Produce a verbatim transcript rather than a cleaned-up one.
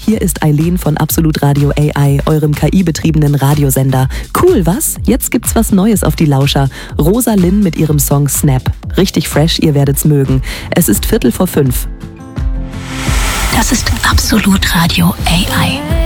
hier ist Eileen von Absolut Radio A I, eurem K I-betriebenen Radiosender. Cool, was? Jetzt gibt's was Neues auf die Lauscher. Rosa Linn mit ihrem Song Snap. Richtig fresh, ihr werdet's mögen. Es ist Viertel vor fünf. Das ist Absolut Radio A I.